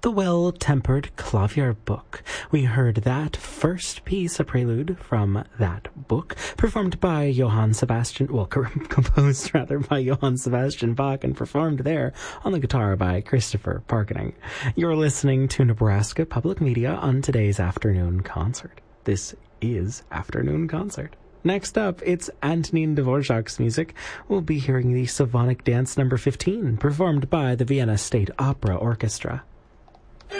The Well-Tempered Clavier Book. We heard that first piece, a prelude from that book, performed by Johann Sebastian, composed by Johann Sebastian Bach and performed there on the guitar by Christopher Parkening. You're listening to Nebraska Public Media on today's Afternoon Concert. This is Afternoon Concert. Next up, it's Antonin Dvorak's music. We'll be hearing the Slavonic Dance No. 15, performed by the Vienna State Opera Orchestra.